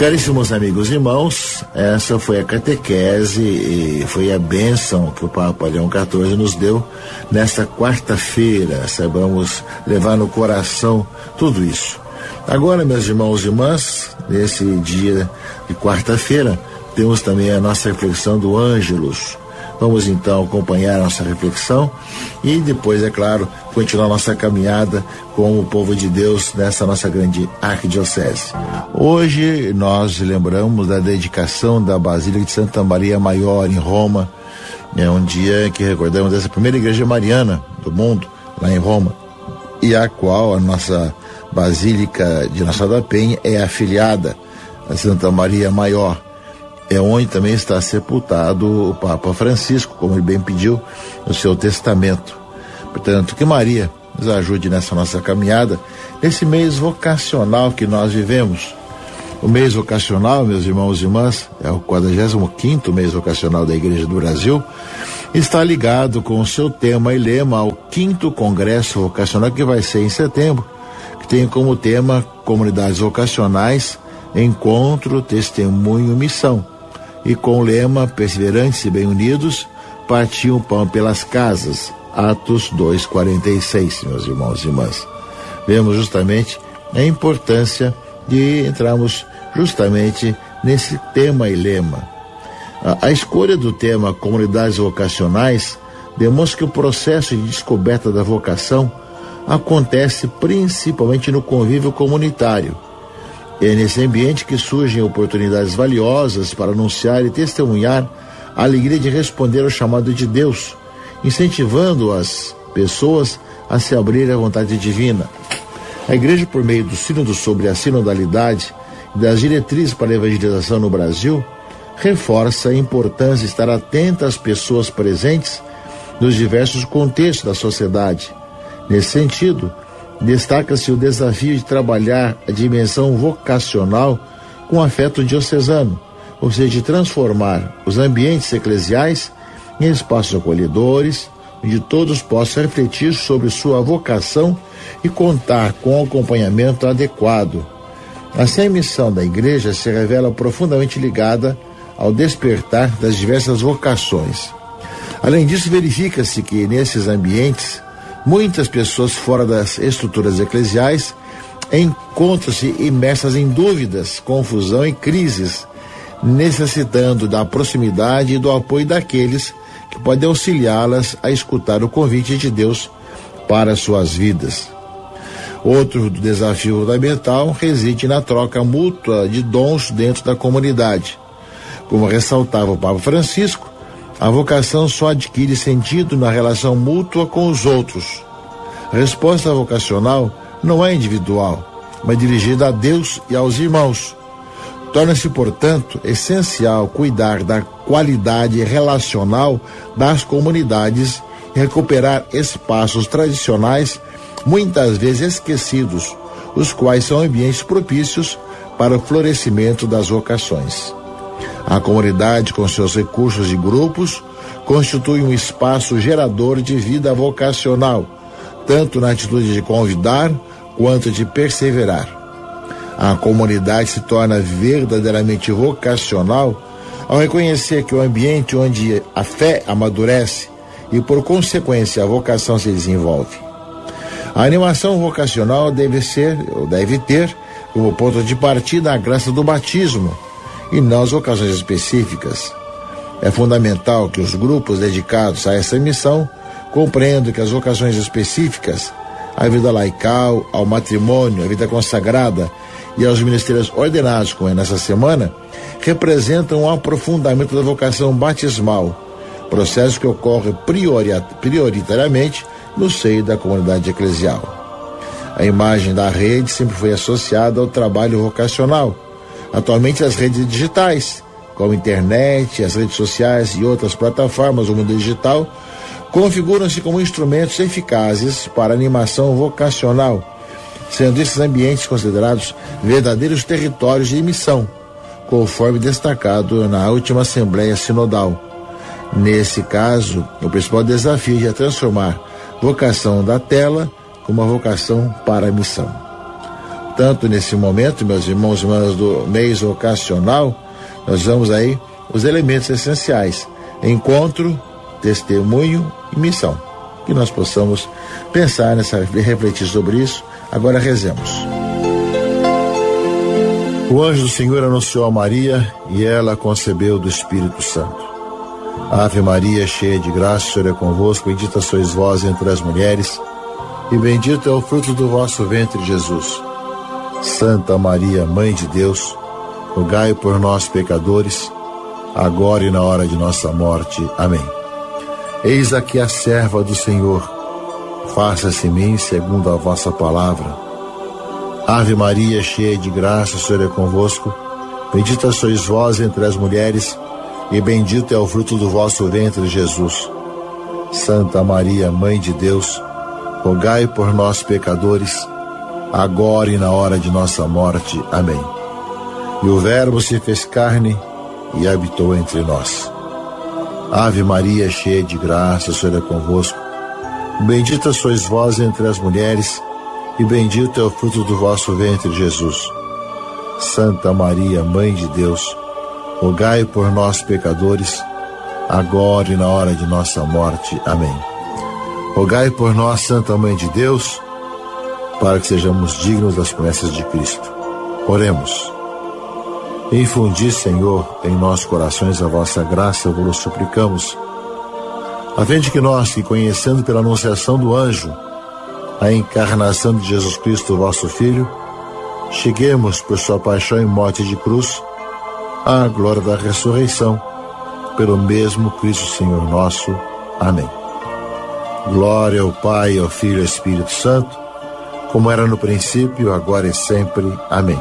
Caríssimos amigos e irmãos, essa foi a catequese e foi a bênção que o Papa Leão XIV nos deu nesta quarta-feira. Saibamos levar no coração tudo isso. Agora, meus irmãos e irmãs, nesse dia de quarta-feira, temos também a nossa reflexão do Ângelus. Vamos então acompanhar a nossa reflexão e depois, é claro, continuar nossa caminhada com o povo de Deus nessa nossa grande arquidiocese. Hoje nós lembramos da dedicação da Basílica de Santa Maria Maior em Roma. É um dia que recordamos dessa primeira igreja mariana do mundo, lá em Roma, e a qual a nossa Basílica de Nossa Senhora da Penha é afiliada a Santa Maria Maior. É onde também está sepultado o Papa Francisco, como ele bem pediu no seu testamento. Portanto, que Maria nos ajude nessa nossa caminhada, nesse mês vocacional que nós vivemos. O mês vocacional, meus irmãos e irmãs, é o 45º mês vocacional da Igreja do Brasil, está ligado com o seu tema e lema ao 5º Congresso Vocacional, que vai ser em setembro, que tem como tema Comunidades Vocacionais, Encontro, Testemunho, Missão. E com o lema Perseverantes e Bem Unidos, partiam o pão pelas casas, Atos 2:46, meus irmãos e irmãs. Vemos justamente a importância de entrarmos justamente nesse tema e lema. A escolha do tema Comunidades Vocacionais demonstra que o processo de descoberta da vocação acontece principalmente no convívio comunitário. É nesse ambiente que surgem oportunidades valiosas para anunciar e testemunhar a alegria de responder ao chamado de Deus, incentivando as pessoas a se abrir à vontade divina. A Igreja, por meio do Sínodo sobre a Sinodalidade e das diretrizes para a evangelização no Brasil, reforça a importância de estar atenta às pessoas presentes nos diversos contextos da sociedade. Nesse sentido, destaca-se o desafio de trabalhar a dimensão vocacional com afeto diocesano, ou seja, de transformar os ambientes eclesiais em espaços acolhedores, onde todos possam refletir sobre sua vocação e contar com o acompanhamento adequado. Assim, a missão da Igreja se revela profundamente ligada ao despertar das diversas vocações. Além disso, verifica-se que nesses ambientes muitas pessoas fora das estruturas eclesiais encontram-se imersas em dúvidas, confusão e crises, necessitando da proximidade e do apoio daqueles que podem auxiliá-las a escutar o convite de Deus para suas vidas. Outro desafio fundamental reside na troca mútua de dons dentro da comunidade. Como ressaltava o Papa Francisco, a vocação só adquire sentido na relação mútua com os outros. A resposta vocacional não é individual, mas dirigida a Deus e aos irmãos. Torna-se, portanto, essencial cuidar da qualidade relacional das comunidades e recuperar espaços tradicionais, muitas vezes esquecidos, os quais são ambientes propícios para o florescimento das vocações. A comunidade, com seus recursos e grupos, constitui um espaço gerador de vida vocacional, tanto na atitude de convidar quanto de perseverar. A comunidade se torna verdadeiramente vocacional ao reconhecer que o ambiente onde a fé amadurece e, por consequência, a vocação se desenvolve. A animação vocacional deve ter como ponto de partida a graça do batismo, e não as vocações específicas. É fundamental que os grupos dedicados a essa missão compreendam que as vocações específicas, a vida laical, ao matrimônio, a vida consagrada e aos ministérios ordenados, como é nessa semana, representam um aprofundamento da vocação batismal, processo que ocorre prioritariamente no seio da comunidade eclesial. A imagem da rede sempre foi associada ao trabalho vocacional. Atualmente, as redes digitais, como a internet, as redes sociais e outras plataformas do mundo digital, configuram-se como instrumentos eficazes para a animação vocacional, sendo esses ambientes considerados verdadeiros territórios de missão, conforme destacado na última Assembleia Sinodal. Nesse caso, o principal desafio é transformar vocação da tela como uma vocação para a missão. Portanto, nesse momento, meus irmãos e irmãs do mês vocacional, nós vamos aí os elementos essenciais: encontro, testemunho e missão. Que nós possamos pensar refletir sobre isso. Agora rezemos. O anjo do Senhor anunciou a Maria e ela concebeu do Espírito Santo. Ave Maria, cheia de graça, o Senhor é convosco, bendita sois vós entre as mulheres, e bendito é o fruto do vosso ventre, Jesus. Santa Maria, Mãe de Deus, rogai por nós, pecadores, agora e na hora de nossa morte. Amém. Eis aqui a serva do Senhor, faça-se em mim segundo a vossa palavra. Ave Maria, cheia de graça, o Senhor é convosco, bendita sois vós entre as mulheres, e bendito é o fruto do vosso ventre, Jesus. Santa Maria, Mãe de Deus, rogai por nós, pecadores, agora e na hora de nossa morte. Amém. E o Verbo se fez carne e habitou entre nós. Ave Maria, cheia de graça, o Senhor é convosco. Bendita sois vós entre as mulheres, e bendito é o fruto do vosso ventre, Jesus. Santa Maria, Mãe de Deus, rogai por nós, pecadores, agora e na hora de nossa morte. Amém. Rogai por nós, Santa Mãe de Deus, para que sejamos dignos das promessas de Cristo. Oremos. Infundi, Senhor, em nossos corações a vossa graça, vos suplicamos, a fim de que nós, que conhecendo pela anunciação do anjo a encarnação de Jesus Cristo, vosso Filho, cheguemos por sua paixão e morte de cruz à glória da ressurreição, pelo mesmo Cristo Senhor nosso. Amém. Glória ao Pai, ao Filho e ao Espírito Santo, como era no princípio, agora e sempre. Amém.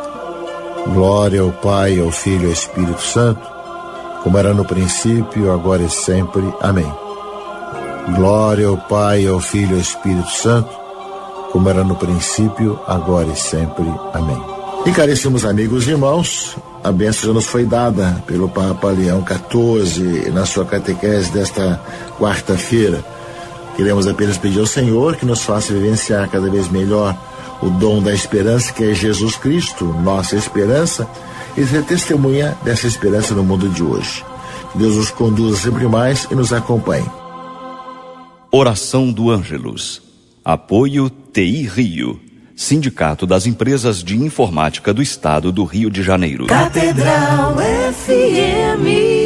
Glória ao Pai, ao Filho e ao Espírito Santo, como era no princípio, agora e sempre. Amém. Glória ao Pai, ao Filho e ao Espírito Santo, como era no princípio, agora e sempre. Amém. E caríssimos amigos e irmãos, a bênção já nos foi dada pelo Papa Leão XIV na sua catequese desta quarta-feira. Queremos apenas pedir ao Senhor que nos faça vivenciar cada vez melhor o dom da esperança, que é Jesus Cristo, nossa esperança, e ser testemunha dessa esperança no mundo de hoje. Que Deus nos conduza sempre mais e nos acompanhe. Oração do Ângelus. Apoio TI Rio, Sindicato das Empresas de Informática do Estado do Rio de Janeiro. Catedral FM.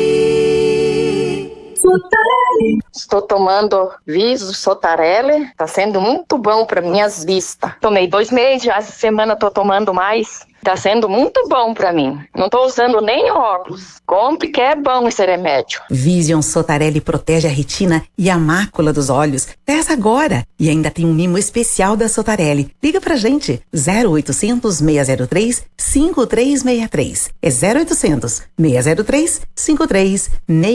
Estou tomando Viso Sotarelli, tá sendo muito bom para minhas vistas. Tomei 2 meses, já essa semana estou tomando mais. Tá sendo muito bom para mim. Não tô usando nem óculos. Compre que é bom esse remédio. Vision Sotarelli protege a retina e a mácula dos olhos. Peça agora. E ainda tem um mimo especial da Sotarelli. Liga pra gente. 0800 603 5363. É 0800 603 5363.